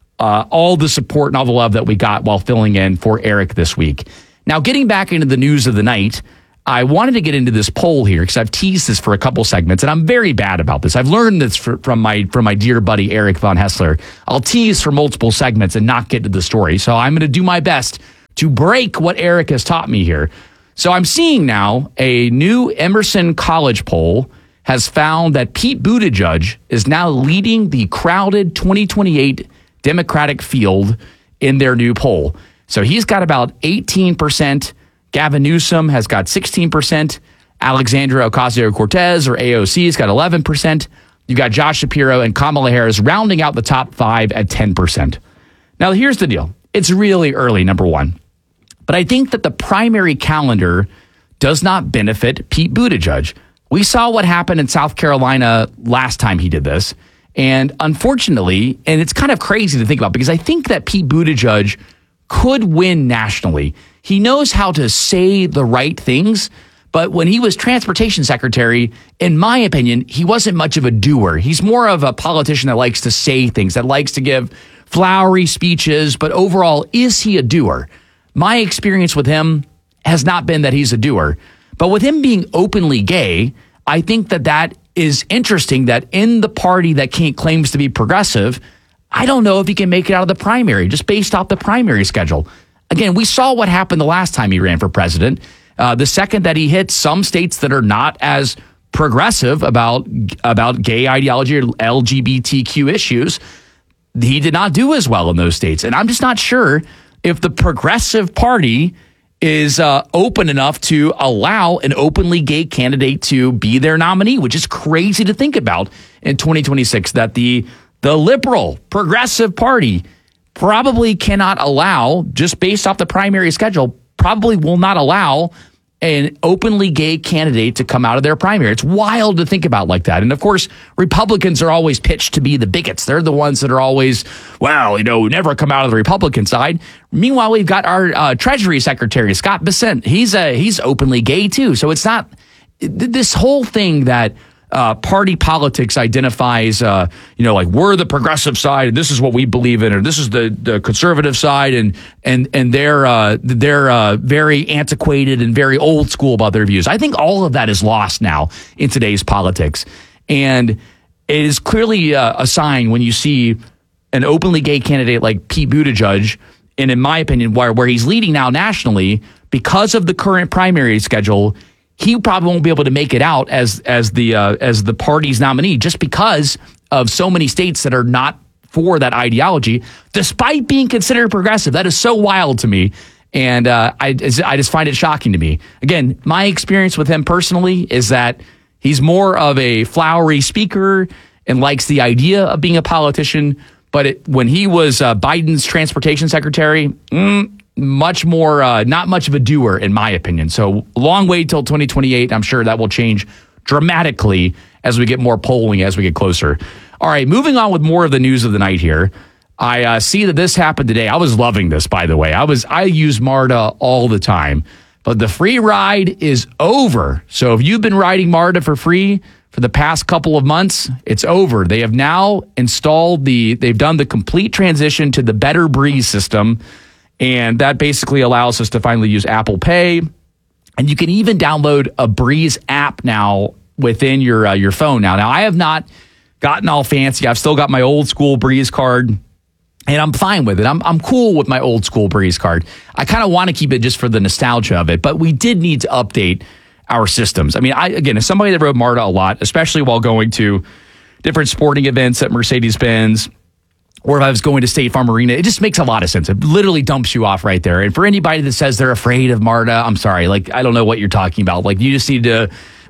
all the support and all the love that we got while filling in for Eric this week. Now, getting back into the news of the night, I wanted to get into this poll here because I've teased this for a couple segments, and I'm very bad about this. I've learned this from my dear buddy Eric Von Haessler. I'll tease for multiple segments and not get to the story. So I'm going to do my best to break what Eric has taught me here. So I'm seeing now a new Emerson College poll has found that Pete Buttigieg is now leading the crowded 2028 Democratic field in their new poll. So he's got about 18%. Gavin Newsom has got 16%. Alexandria Ocasio-Cortez, or AOC, has got 11%. You got Josh Shapiro and Kamala Harris rounding out the top 5 at 10%. Now, here's the deal. It's really early, number one. But I think that the primary calendar does not benefit Pete Buttigieg. We saw what happened in South Carolina last time he did this. And unfortunately, and it's kind of crazy to think about because I think that Pete Buttigieg could win nationally. He knows how to say the right things, but when he was transportation secretary, in my opinion, he wasn't much of a doer. He's more of a politician that likes to say things, that likes to give flowery speeches, but overall, is he a doer? My experience with him has not been that he's a doer, but with him being openly gay, I think that is interesting that in the party that claims to be progressive, I don't know if he can make it out of the primary, just based off the primary schedule. Again, we saw what happened the last time he ran for president. The second that he hit some states that are not as progressive about gay ideology or LGBTQ issues, he did not do as well in those states. And I'm just not sure if the Progressive Party is open enough to allow an openly gay candidate to be their nominee, which is crazy to think about in 2026, that the liberal Progressive Party probably cannot allow, just based off the primary schedule, probably will not allow an openly gay candidate to come out of their primary. It's wild to think about like that. And of course, Republicans are always pitched to be the bigots. They're the ones that are always, never come out of the Republican side. Meanwhile, we've got our Treasury Secretary, Scott Bessent. He's openly gay too. So it's not this whole thing that party politics identifies, like we're the progressive side and this is what we believe in, or this is the conservative side, and they're very antiquated and very old school about their views. I think all of that is lost now in today's politics, and it is clearly a sign when you see an openly gay candidate like Pete Buttigieg, and in my opinion, where he's leading now nationally because of the current primary schedule. He probably won't be able to make it out as the party's nominee just because of so many states that are not for that ideology, despite being considered progressive. That is so wild to me, and I just find it shocking to me. Again, my experience with him personally is that he's more of a flowery speaker and likes the idea of being a politician. But when he was Biden's transportation secretary, much more, not much of a doer, in my opinion. So long way till 2028. I'm sure that will change dramatically as we get more polling, as we get closer. All right, moving on with more of the news of the night here. I see that this happened today. I was loving this, by the way. I use MARTA all the time, but the free ride is over. So if you've been riding MARTA for free for the past couple of months, it's over. They have now installed they've done the complete transition to the Better Breeze system. And that basically allows us to finally use Apple Pay. And you can even download a Breeze app now within your phone now. Now, I have not gotten all fancy. I've still got my old school Breeze card, and I'm fine with it. I'm cool with my old school Breeze card. I kind of want to keep it just for the nostalgia of it, but we did need to update our systems. I mean, as somebody that rode MARTA a lot, especially while going to different sporting events at Mercedes-Benz, or if I was going to State Farm Arena, it just makes a lot of sense. It literally dumps you off right there. And for anybody that says they're afraid of MARTA, I'm sorry. I don't know what you're talking about. You just need to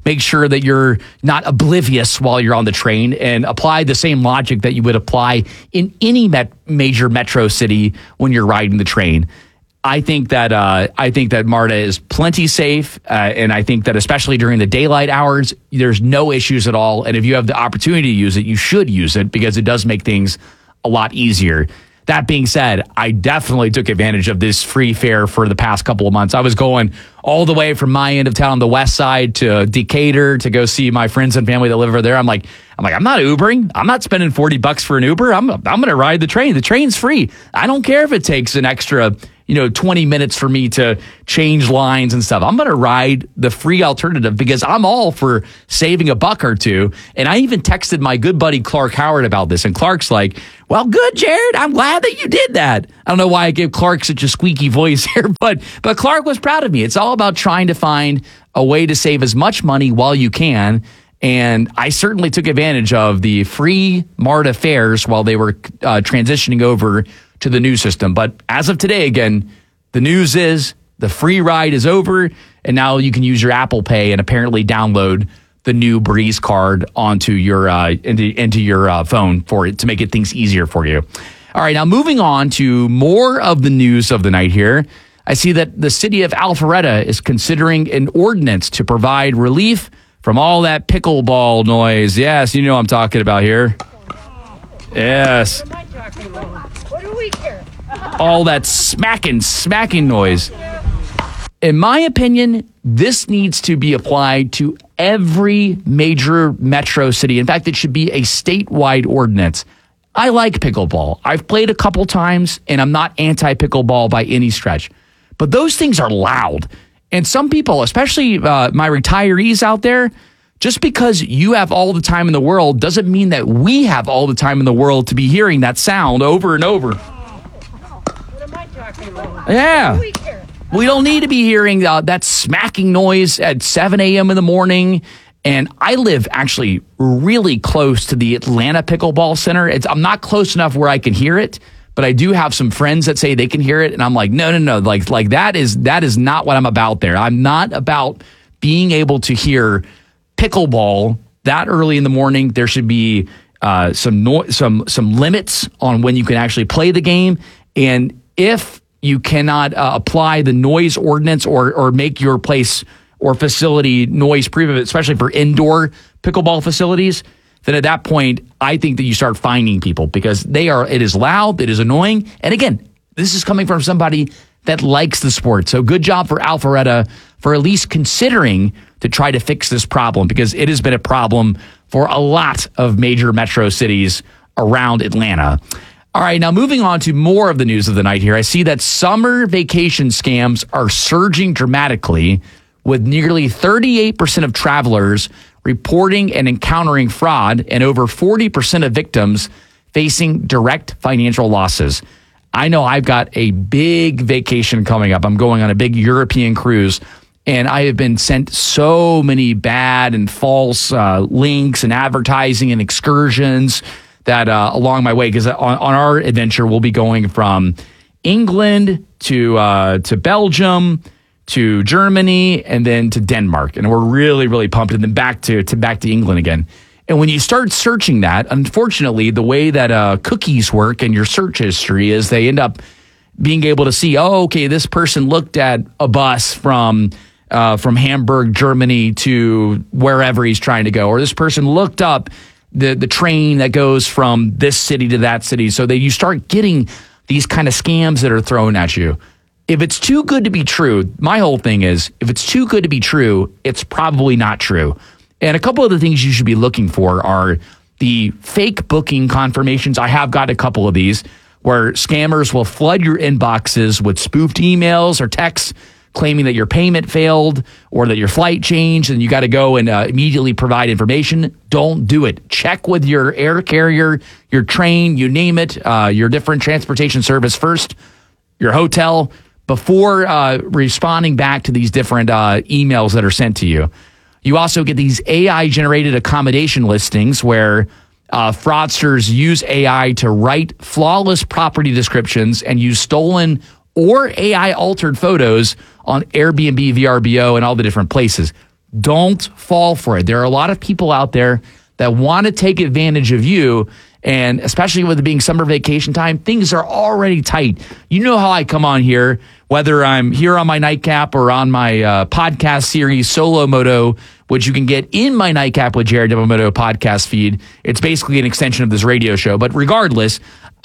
make sure that you're not oblivious while you're on the train, and apply the same logic that you would apply in any major metro city when you're riding the train. I think that MARTA is plenty safe, and I think that especially during the daylight hours, there's no issues at all. And if you have the opportunity to use it, you should use it because it does make things a lot easier. That being said, I definitely took advantage of this free fare for the past couple of months. I was going all the way from my end of town, the west side, to Decatur to go see my friends and family that live over there. I'm like, I'm not Ubering. I'm not spending $40 for an Uber. I'm going to ride the train. The train's free. I don't care if it takes an extra 20 minutes for me to change lines and stuff. I'm going to ride the free alternative because I'm all for saving $1 or $2. And I even texted my good buddy Clark Howard about this. And Clark's like, well, good, Jared. I'm glad that you did that. I don't know why I gave Clark such a squeaky voice here, but Clark was proud of me. It's all about trying to find a way to save as much money while you can. And I certainly took advantage of the free MARTA fares while they were transitioning over to the new system. But as of today, again, the news is the free ride is over, and now you can use your Apple Pay and apparently download the new Breeze card onto your into your phone for it to make things easier for you. All right, now moving on to more of the news of the night here. I see that the city of Alpharetta is considering an ordinance to provide relief from all that pickleball noise. Yes, you know what I'm talking about here. Yes. All that smacking noise. In my opinion, this needs to be applied to every major metro city. In fact, it should be a statewide ordinance. I like pickleball. I've played a couple times, and I'm not anti-pickleball by any stretch. But those things are loud. And some people, especially my retirees out there, just because you have all the time in the world doesn't mean that we have all the time in the world to be hearing that sound over and over. What am I talking about? Yeah. We don't need to be hearing that smacking noise at 7 a.m. in the morning. And I live actually really close to the Atlanta Pickleball Center. I'm not close enough where I can hear it, but I do have some friends that say they can hear it. And I'm like, no. Like that is not what I'm about there. I'm not about being able to hear pickleball that early in the morning. There should be some limits on when you can actually play the game. And if you cannot apply the noise ordinance or make your place or facility noise proof, especially for indoor pickleball facilities, then at that point, I think that you start fining people because it is loud, it is annoying. And again, this is coming from somebody that likes the sport. So good job for Alpharetta for at least considering to try to fix this problem, because it has been a problem for a lot of major metro cities around Atlanta. All right, now moving on to more of the news of the night here. I see that summer vacation scams are surging dramatically, with nearly 38% of travelers reporting and encountering fraud and over 40% of victims facing direct financial losses. I know I've got a big vacation coming up. I'm going on a big European cruise, and I have been sent so many bad and false links and advertising and excursions that along my way, because on our adventure, we'll be going from England to Belgium to Germany and then to Denmark. And we're really, really pumped. And then back to England again. And when you start searching that, unfortunately, the way that cookies work in your search history is they end up being able to see, this person looked at a bus from Hamburg, Germany to wherever he's trying to go. Or this person looked up the train that goes from this city to that city. So that you start getting these kind of scams that are thrown at you. If it's too good to be true, my whole thing is, if it's too good to be true, it's probably not true. And a couple of the things you should be looking for are the fake booking confirmations. I have got a couple of these where scammers will flood your inboxes with spoofed emails or texts claiming that your payment failed or that your flight changed and you got to go and immediately provide information. Don't do it. Check with your air carrier, your train, you name it, your different transportation service first, your hotel, before responding back to these different emails that are sent to you. You also get these AI-generated accommodation listings where fraudsters use AI to write flawless property descriptions and use stolen or AI-altered photos on Airbnb, VRBO, and all the different places. Don't fall for it. There are a lot of people out there that want to take advantage of you. And especially with it being summer vacation time, things are already tight. You know how I come on here, whether I'm here on my Nightcap or on my podcast series, Solo Moto, which you can get in my Nightcap with Jared Yamamoto podcast feed. It's basically an extension of this radio show. But regardless,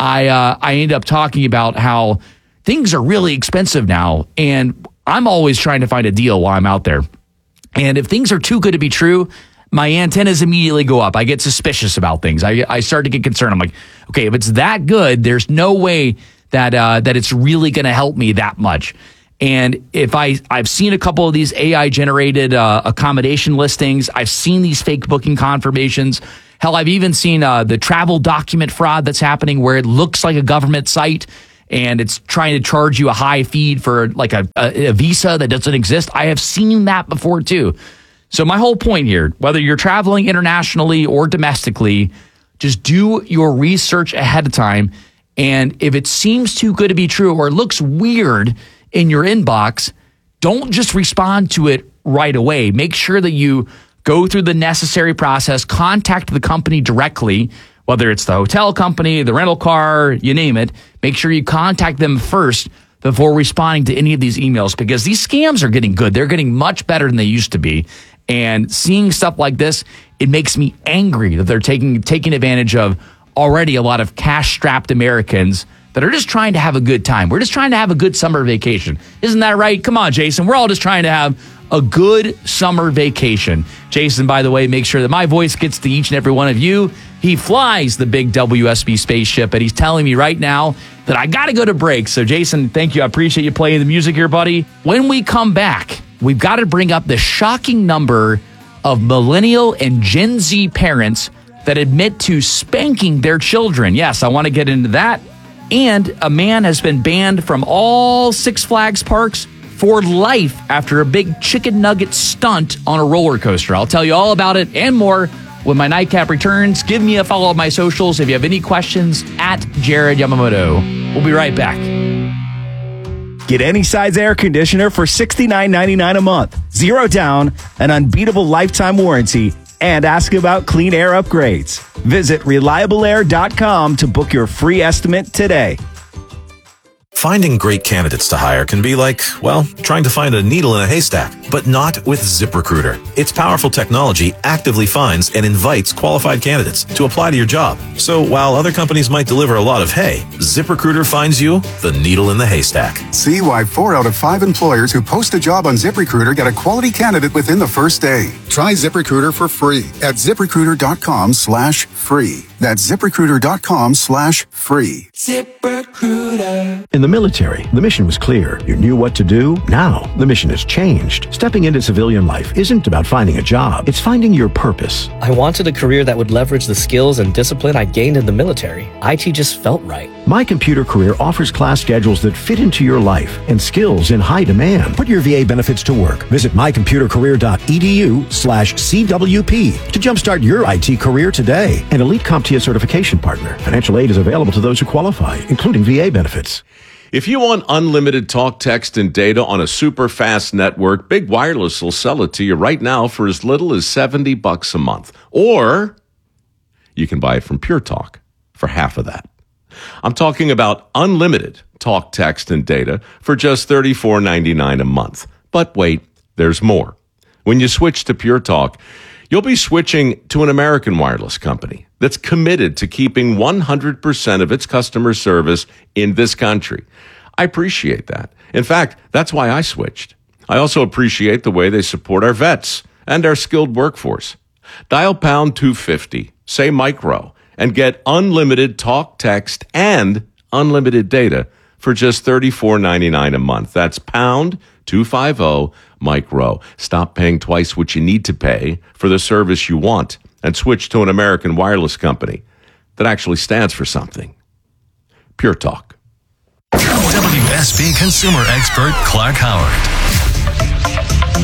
I end up talking about how things are really expensive now. And I'm always trying to find a deal while I'm out there. And if things are too good to be true, my antennas immediately go up. I get suspicious about things. I start to get concerned. I'm like, okay, if it's that good, there's no way that it's really going to help me that much. And if I've seen a couple of these AI generated accommodation listings, I've seen these fake booking confirmations. Hell, I've even seen the travel document fraud that's happening where it looks like a government site and it's trying to charge you a high fee for like a visa that doesn't exist. I have seen that before too. So my whole point here, whether you're traveling internationally or domestically, just do your research ahead of time. And if it seems too good to be true or it looks weird in your inbox, don't just respond to it right away. Make sure that you go through the necessary process, contact the company directly, whether it's the hotel company, the rental car, you name it. Make sure you contact them first before responding to any of these emails, because these scams are getting good. They're getting much better than they used to be. And seeing stuff like this, it makes me angry that they're taking advantage of already a lot of cash-strapped Americans that are just trying to have a good time. We're just trying to have a good summer vacation. Isn't that right? Come on, Jason. We're all just trying to have a good summer vacation. Jason, by the way, make sure that my voice gets to each and every one of you. He flies the big WSB spaceship, and he's telling me right now that I got to go to break. So, Jason, thank you. I appreciate you playing the music here, buddy. When we come back, we've got to bring up the shocking number of millennial and Gen Z parents that admit to spanking their children. Yes, I want to get into that. And a man has been banned from all Six Flags parks for life after a big chicken nugget stunt on a roller coaster. I'll tell you all about it and more when my Nightcap returns. Give me a follow on my socials if you have any questions at Jared Yamamoto. We'll be right back. Get any size air conditioner for $69.99 a month. Zero down, an unbeatable lifetime warranty, and ask about clean air upgrades. Visit reliableair.com to book your free estimate today. Finding great candidates to hire can be like, well, trying to find a needle in a haystack, but not with ZipRecruiter. Its powerful technology actively finds and invites qualified candidates to apply to your job. So while other companies might deliver a lot of hay, ZipRecruiter finds you the needle in the haystack. See why 4 out of 5 employers who post a job on ZipRecruiter get a quality candidate within the first day. Try ZipRecruiter for free at ZipRecruiter.com/free. That's ZipRecruiter.com/free. ZipRecruiter. In the military, the mission was clear. You knew what to do. Now, the mission has changed. Stepping into civilian life isn't about finding a job. It's finding your purpose. I wanted a career that would leverage the skills and discipline I gained in the military. IT just felt right. My Computer Career offers class schedules that fit into your life and skills in high demand. Put your VA benefits to work. Visit mycomputercareer.edu/CWP to jumpstart your IT career today. An elite CompTIA certification partner. Financial aid is available to those who qualify, including VA benefits. If you want unlimited talk, text, and data on a super fast network, Big Wireless will sell it to you right now for as little as $70 a month. Or you can buy it from Pure Talk for half of that. I'm talking about unlimited talk, text, and data for just $34.99 a month. But wait, there's more. When you switch to Pure Talk, you'll be switching to an American wireless company that's committed to keeping 100% of its customer service in this country. I appreciate that. In fact, that's why I switched. I also appreciate the way they support our vets and our skilled workforce. Dial pound 250, say micro, and get unlimited talk, text, and unlimited data for just $34.99 a month. That's pound 250 micro. Stop paying twice what you need to pay for the service you want and switch to an American wireless company that actually stands for something. Pure Talk. WSB consumer expert Clark Howard.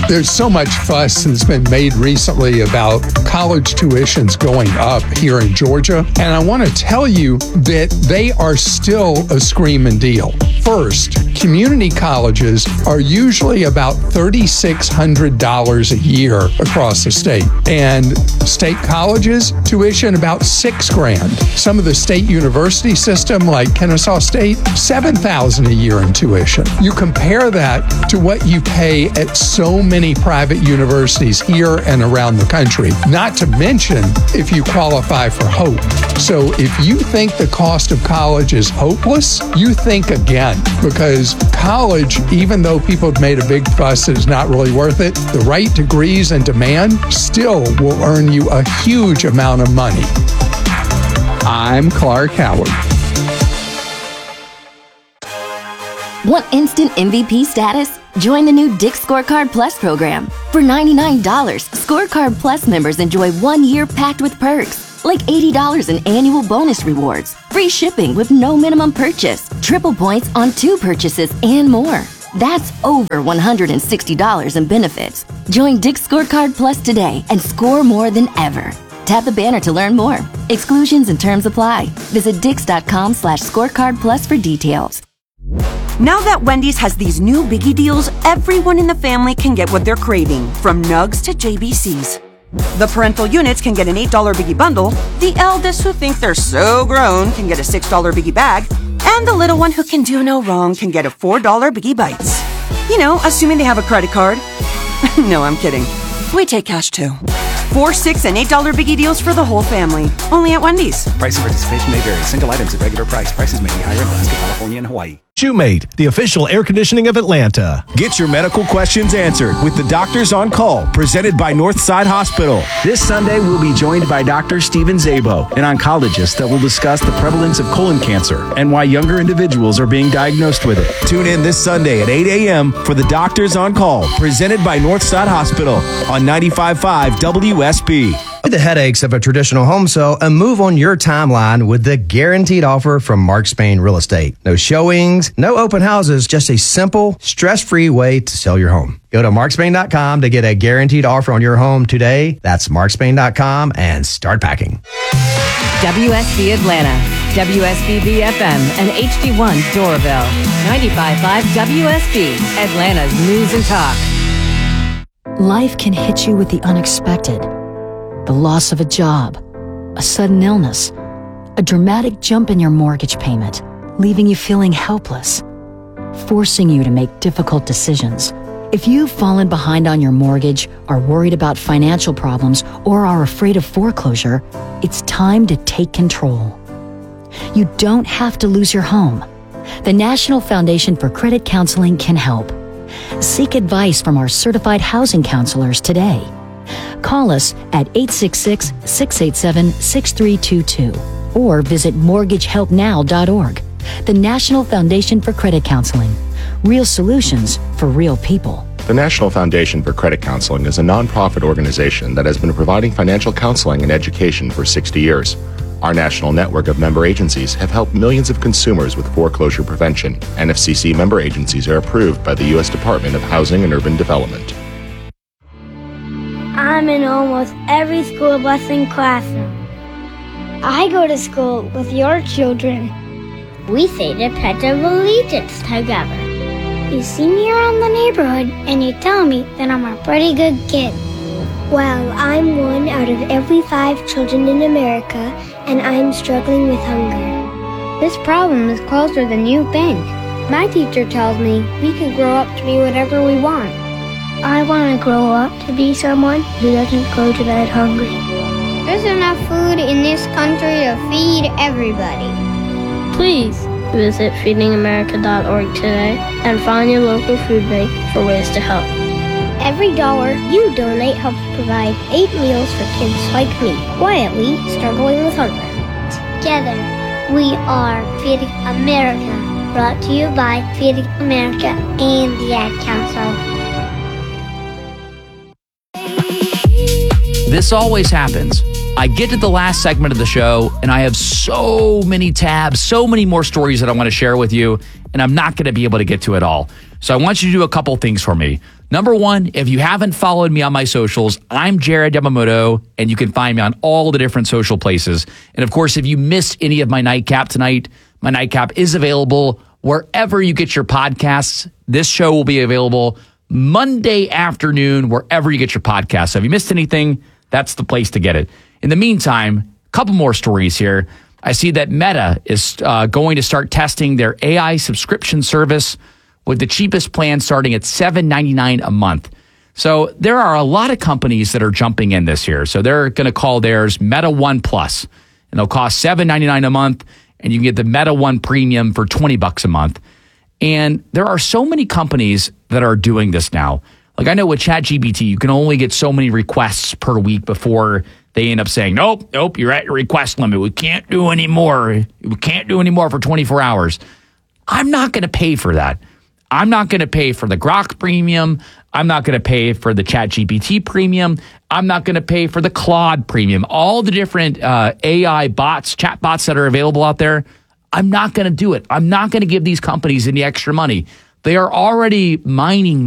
There's so much fuss that's been made recently about college tuitions going up here in Georgia. And I want to tell you that they are still a screaming deal. First, community colleges are usually about $3,600 a year across the state. And state colleges, tuition about $6,000. Some of the state university system like Kennesaw State, $7,000 a year in tuition. You compare that to what you pay at so many private universities here and around the country, not to mention if you qualify for HOPE. So if you think the cost of college is hopeless, you think again, because college, even though people have made a big fuss that it's not really worth it, the right degrees and demand still will earn you a huge amount of money. I'm Clark Howard. Want instant MVP status? Join the new Dick's Scorecard Plus program. For $99, Scorecard Plus members enjoy 1 year packed with perks, like $80 in annual bonus rewards, free shipping with no minimum purchase, triple points on 2 purchases, and more. That's over $160 in benefits. Join Dick's Scorecard Plus today and score more than ever. Tap the banner to learn more. Exclusions and terms apply. Visit dix.com/scorecard plus for details. Now that Wendy's has these new biggie deals, everyone in the family can get what they're craving, from nugs to JBCs. The parental units can get an $8 biggie bundle, the eldest who think they're so grown can get a $6 biggie bag, and the little one who can do no wrong can get a $4 biggie bites. You know, assuming they have a credit card. No, I'm kidding. We take cash too. 4, 6, and $8 biggie deals for the whole family. Only at Wendy's. Price and participation may vary. Single items at regular price. Prices may be higher in Alaska, California, and Hawaii. Shoemate, the official air conditioning of Atlanta. Get your medical questions answered with the Doctors on Call, presented by Northside Hospital. This Sunday, we'll be joined by Dr. Steven Zabo, an oncologist that will discuss the prevalence of colon cancer and why younger individuals are being diagnosed with it. Tune in this Sunday at 8 a.m. for the Doctors on Call, presented by Northside Hospital on 95.5 WSB. The headaches of a traditional home sale and move on your timeline with the guaranteed offer from Mark Spain Real Estate. No showings, no open houses, just a simple, stress-free way to sell your home. Go to markspain.com to get a guaranteed offer on your home today. That's markspain.com and start packing. WSB Atlanta, WSB BFM, and HD1 Doraville. 95.5 WSB, Atlanta's News and Talk. Life can hit you with the unexpected. The loss of a job, a sudden illness, a dramatic jump in your mortgage payment, leaving you feeling helpless, forcing you to make difficult decisions. If you've fallen behind on your mortgage, are worried about financial problems, or are afraid of foreclosure, it's time to take control. You don't have to lose your home. The National Foundation for Credit Counseling can help. Seek advice from our certified housing counselors today. Call us at 866-687-6322 or visit mortgagehelpnow.org. The National Foundation for Credit Counseling. Real solutions for real people. The National Foundation for Credit Counseling is a nonprofit organization that has been providing financial counseling and education for 60 years. Our national network of member agencies have helped millions of consumers with foreclosure prevention. NFCC member agencies are approved by the U.S. Department of Housing and Urban Development. I'm in almost every school bus and classroom. I go to school with your children. We say the Pledge of Allegiance together. You see me around the neighborhood and you tell me that I'm a pretty good kid. Well, I'm one out of every 5 children in America, and I'm struggling with hunger. This problem is closer than you think. My teacher tells me we can grow up to be whatever we want. I want to grow up to be someone who doesn't go to bed hungry. There's enough food in this country to feed everybody. Please visit feedingamerica.org today and find your local food bank for ways to help. Every dollar you donate helps provide 8 meals for kids like me, quietly struggling with hunger. Together, we are Feeding America, brought to you by Feeding America and the Ad Council. This always happens. I get to the last segment of the show and I have so many tabs, so many more stories that I want to share with you, and I'm not going to be able to get to it all. So I want you to do a couple things for me. Number one, if you haven't followed me on my socials, I'm Jared Yamamoto, and you can find me on all the different social places. And of course, if you missed any of my nightcap tonight, my nightcap is available wherever you get your podcasts. This show will be available Monday afternoon, wherever you get your podcasts. So if you missed anything, that's the place to get it. In the meantime, a couple more stories here. I see that Meta is going to start testing their AI subscription service with the cheapest plan starting at $7.99 a month. So there are a lot of companies that are jumping in this year. So they're going to call theirs Meta One Plus, and they'll cost $7.99 a month, and you can get the Meta One Premium for $20 a month. And there are so many companies that are doing this now. Like I know with ChatGPT, you can only get so many requests per week before they end up saying, nope, you're at your request limit. We can't do any more. We can't do any more for 24 hours. I'm not going to pay for that. I'm not going to pay for the Grok Premium. I'm not going to pay for the ChatGPT Premium. I'm not going to pay for the Claude Premium. All the different AI bots, chat bots that are available out there, I'm not going to do it. I'm not going to give these companies any extra money. They are already mining